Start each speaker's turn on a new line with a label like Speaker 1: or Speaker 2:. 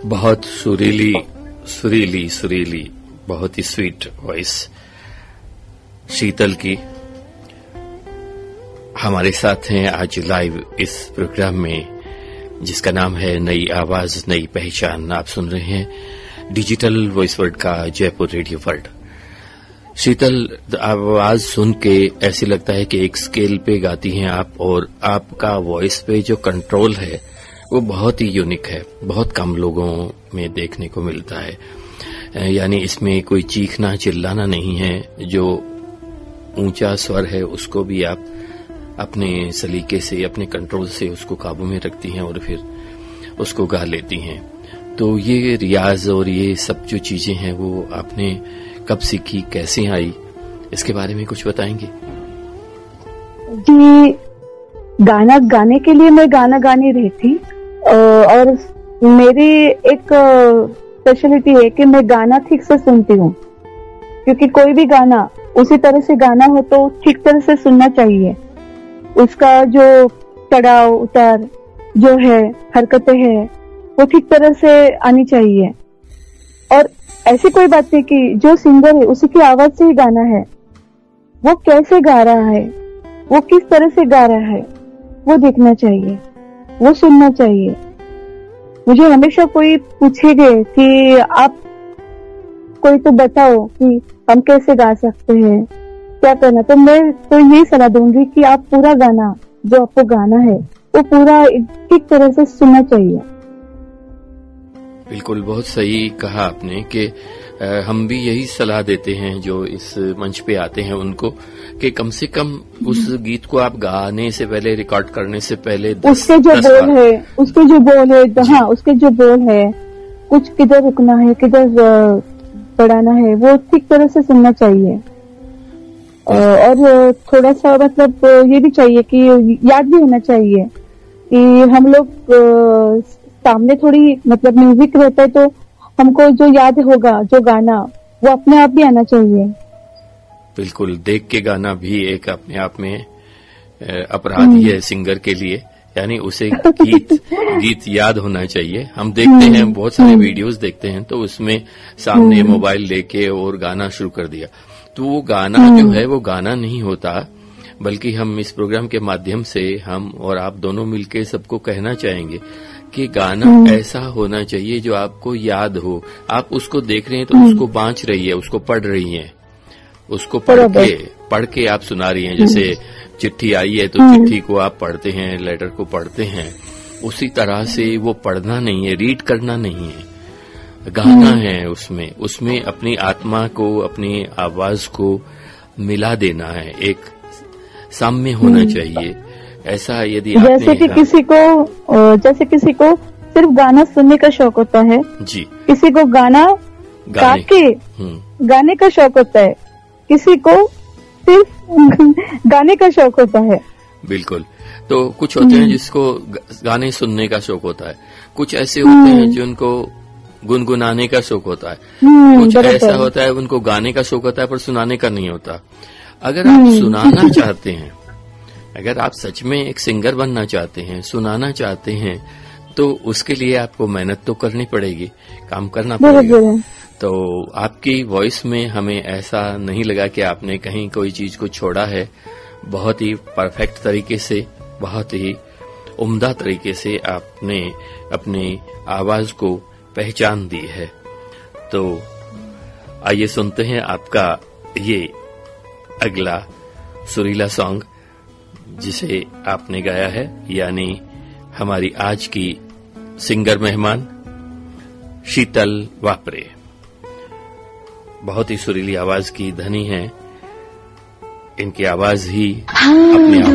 Speaker 1: बहुत सुरीली सुरीली सुरीली बहुत ही स्वीट वॉइस शीतल की हमारे साथ हैं आज लाइव इस प्रोग्राम में, जिसका नाम है नई आवाज नई पहचान। आप सुन रहे हैं डिजिटल वॉइस वर्ल्ड का जयपुर रेडियो वर्ल्ड। शीतल, आवाज सुन के ऐसे लगता है कि एक स्केल पे गाती हैं आप, और आपका वॉइस पे जो कंट्रोल है वो बहुत ही यूनिक है, बहुत कम लोगों में देखने को मिलता है। यानी इसमें कोई चीखना चिल्लाना नहीं है, जो ऊंचा स्वर है उसको भी आप अपने सलीके से अपने कंट्रोल से उसको काबू में रखती हैं और फिर उसको गा लेती हैं। तो ये रियाज और ये सब जो चीजें हैं वो आपने कब सीखी, कैसे आई, इसके बारे में कुछ बताएंगे?
Speaker 2: जी, गाना गाने के लिए मैं गाना गाने रही थी, और मेरी एक स्पेशलिटी है कि मैं गाना ठीक से सुनती हूँ, क्योंकि कोई भी गाना उसी तरह से गाना हो तो ठीक तरह से सुनना चाहिए। उसका जो चढ़ाव उतार जो है, हरकतें हैं, वो ठीक तरह से आनी चाहिए। और ऐसी कोई बात नहीं कि जो सिंगर है उसी की आवाज से ही गाना है, वो कैसे गा रहा है, वो किस तरह से गा रहा है, वो देखना चाहिए, वो सुनना चाहिए। मुझे हमेशा कोई पूछेगा कि आप कोई तो बताओ कि हम कैसे गा सकते हैं, क्या करना, तो मैं तो यही सलाह दूंगी कि आप पूरा गाना जो आपको गाना है वो पूरा ठीक तरह से सुनना चाहिए।
Speaker 1: बिल्कुल, बहुत सही कहा आपने कि हम भी यही सलाह देते हैं जो इस मंच पे आते हैं उनको, कि कम से कम उस गीत को आप गाने से पहले, रिकॉर्ड करने से पहले
Speaker 2: उसके जो बोल है, हाँ, उसके जो बोल है, कुछ किधर रुकना है, किधर बढ़ाना है, वो ठीक तरह से सुनना चाहिए। और थोड़ा सा मतलब ये भी चाहिए कि याद भी होना चाहिए कि हम लोग सामने थोड़ी मतलब म्यूजिक रहता है तो हमको जो याद होगा जो गाना वो अपने आप भी आना चाहिए।
Speaker 1: बिल्कुल, देख के गाना भी एक अपने आप में अपराध ही है सिंगर के लिए, यानी उसे गीत याद होना चाहिए। हम देखते हैं बहुत सारे वीडियोस देखते हैं तो उसमें सामने मोबाइल लेके और गाना शुरू कर दिया, तो वो गाना जो है वो गाना नहीं होता, बल्कि हम इस प्रोग्राम के माध्यम से हम और आप दोनों मिलकर सबको कहना चाहेंगे कि गाना ऐसा होना चाहिए जो आपको याद हो। आप उसको देख रहे हैं तो उसको बांच रही है, उसको पढ़ रही हैं, उसको पढ़ के आप सुना रही हैं। जैसे चिट्ठी आई है तो चिट्ठी को आप पढ़ते हैं, लेटर को पढ़ते हैं, उसी तरह से वो पढ़ना नहीं है, रीड करना नहीं है, गाना है। उसमें अपनी आत्मा को, अपनी आवाज को मिला देना है, एक साम्य होना चाहिए। ऐसा यदि
Speaker 2: जैसे किसी को सिर्फ गाना सुनने का शौक होता है
Speaker 1: जी,
Speaker 2: किसी को गाना गा के गाने का शौक होता है, किसी को सिर्फ गाने का शौक होता है।
Speaker 1: बिल्कुल, तो कुछ होते हैं जिसको गाने सुनने का शौक होता है, कुछ ऐसे होते हैं जिनको गुनगुनाने का शौक होता है, कुछ ऐसा होता है उनको गाने का शौक होता है पर सुनाने का नहीं होता। अगर आप सुनाना चाहते हैं, अगर आप सच में एक सिंगर बनना चाहते हैं, सुनाना चाहते हैं, तो उसके लिए आपको मेहनत तो करनी पड़ेगी, काम करना पड़ेगा। तो आपकी वॉइस में हमें ऐसा नहीं लगा कि आपने कहीं कोई चीज को छोड़ा है। बहुत ही परफेक्ट तरीके से, बहुत ही उम्दा तरीके से आपने अपनी आवाज को पहचान दी है। तो आइए सुनते हैं आपका ये अगला सुरीला सॉन्ग जिसे आपने गाया है, यानी हमारी आज की सिंगर मेहमान शीतल वापरे। बहुत ही सुरीली आवाज की धनी है, इनकी आवाज ही अपने आप